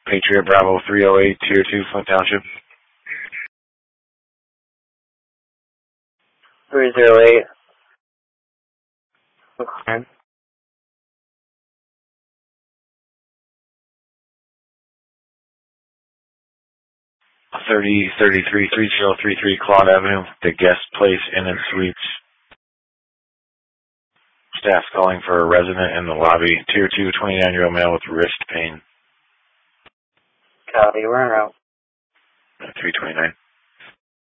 Patriot Bravo 308, Tier 2, Flint Township. 308. Okay. 3033 Claude Avenue, the Guest Place Inn and Suites. Staff calling for a resident in the lobby. Tier 2, 29-year-old male with wrist pain. Copy, we're en route. 329.